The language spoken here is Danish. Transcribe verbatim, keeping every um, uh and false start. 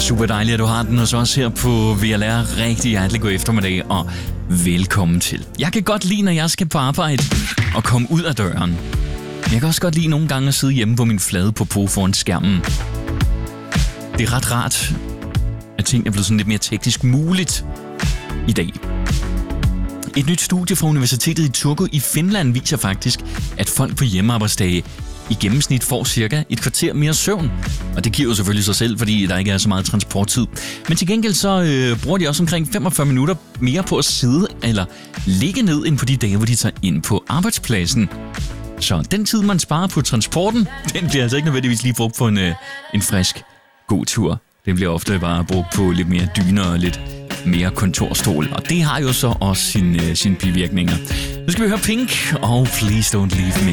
super dejligt, at du har den hos os her på V L R. Rigtig hjertelig god eftermiddag, og velkommen til. Jeg kan godt lide, når jeg skal på arbejde og komme ud af døren. Jeg kan også godt lide nogle gange at sidde hjemme på min flade popo foran skærmen. Det er ret rart, at ting er blevet sådan lidt mere teknisk muligt i dag. Et nyt studie fra Universitetet i Turku i Finland viser faktisk, at folk på hjemmearbejdsdage i gennemsnit får cirka et kvarter mere søvn. Og det giver jo selvfølgelig sig selv, fordi der ikke er så meget transporttid. Men til gengæld så øh, bruger de også omkring femogfyrre minutter mere på at sidde eller ligge ned, end på de dage, hvor de tager ind på arbejdspladsen. Så den tid, man sparer på transporten, den bliver altså ikke nødvendigvis lige brugt på en, øh, en frisk, god tur. Den bliver ofte bare brugt på lidt mere dyner og lidt mere kontorstol. Og det har jo så også sine, øh, sine bivirkninger. Nu skal vi høre Pink og Please Don't Leave Me.